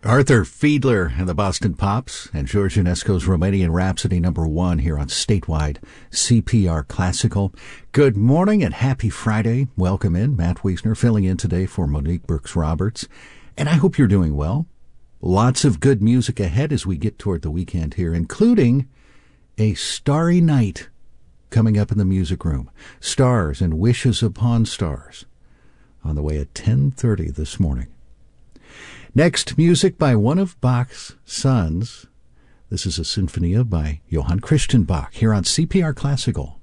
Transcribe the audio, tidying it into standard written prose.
Arthur Fiedler and the Boston Pops and George Enesco's Romanian Rhapsody #1 here on Statewide CPR Classical. Good morning and happy Friday. Welcome in. Matt Wiesner filling in today for Monique Brooks-Roberts. And I hope you're doing well. Lots of good music ahead as we get toward the weekend here, including a starry night coming up in the music room. Stars and Wishes Upon Stars on the way at 10:30 this morning. Next, music by one of Bach's sons. This is a Sinfonia by Johann Christian Bach here on CPR Classical.